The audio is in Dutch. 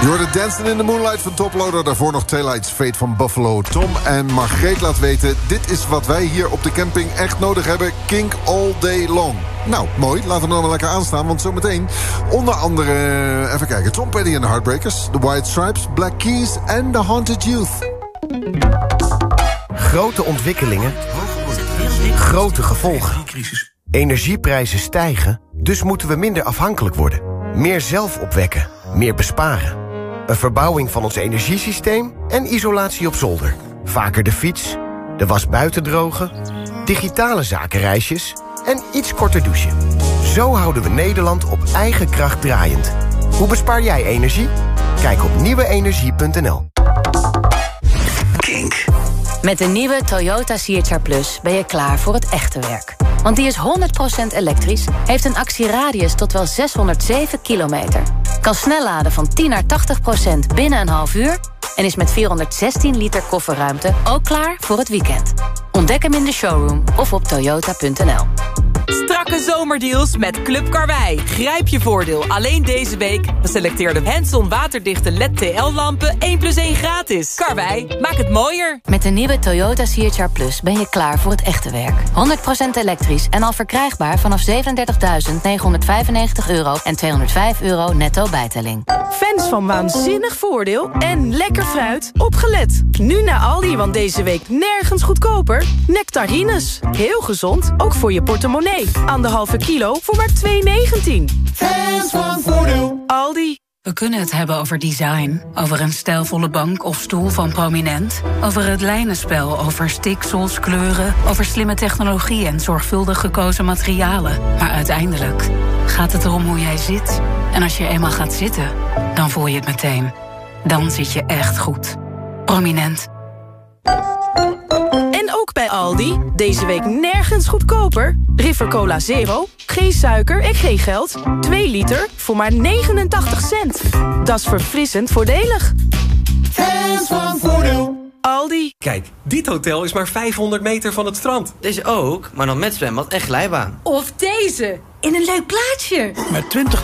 Je hoorde Dancing in the Moonlight van Toploader. Daarvoor nog Taillights Fate van Buffalo. Tom en Margreet laat weten... dit is wat wij hier op de camping echt nodig hebben. Kink all day long. Nou, mooi. Laten we dan maar lekker aanstaan. Want zometeen onder andere... even kijken. Tom Petty en de Heartbreakers. The White Stripes, Black Keys en The Haunted Youth. Grote ontwikkelingen. Grote gevolgen. Energieprijzen stijgen. Dus moeten we minder afhankelijk worden. Meer zelf opwekken. Meer besparen. Een verbouwing van ons energiesysteem en isolatie op zolder. Vaker de fiets, de was buiten drogen, digitale zakenreisjes en iets korter douchen. Zo houden we Nederland op eigen kracht draaiend. Hoe bespaar jij energie? Kijk op nieuweenergie.nl. Kink. Met de nieuwe Toyota CHR Plus ben je klaar voor het echte werk. Want die is 100% elektrisch, heeft een actieradius tot wel 607 kilometer... kan snel laden van 10 naar 80% binnen een half uur... en is met 416 liter kofferruimte ook klaar voor het weekend. Ontdek hem in de showroom of op toyota.nl. Strakke zomerdeals met Club Karwei. Grijp je voordeel alleen deze week. Geselecteerde Hanson waterdichte LED TL-lampen 1+1 gratis. Karwei, maak het mooier. Met de nieuwe Toyota CHR Plus ben je klaar voor het echte werk. 100% elektrisch en al verkrijgbaar vanaf €37.995 en €205 netto bijtelling. Fans van waanzinnig voordeel en lekker fruit? Opgelet! Nu naar Aldi, want deze week nergens goedkoper. Nectarines. Heel gezond, ook voor je portemonnee. Aan de halve kilo voor maar €2,19. Fans van voordeel. Aldi. We kunnen het hebben over design, over een stijlvolle bank of stoel van Prominent, over het lijnenspel, over stiksels, kleuren, over slimme technologie en zorgvuldig gekozen materialen. Maar uiteindelijk gaat het erom hoe jij zit. En als je eenmaal gaat zitten, dan voel je het meteen. Dan zit je echt goed. Prominent. En ook bij Aldi, deze week nergens goedkoper. River Cola Zero, geen suiker en geen geld. 2 liter voor maar 89 cent. Dat is verfrissend voordelig. Fans van voordeel. Aldi. Kijk, dit hotel is maar 500 meter van het strand. Deze ook, maar dan met zwembad en glijbaan. Of deze, in een leuk plaatsje. Met 20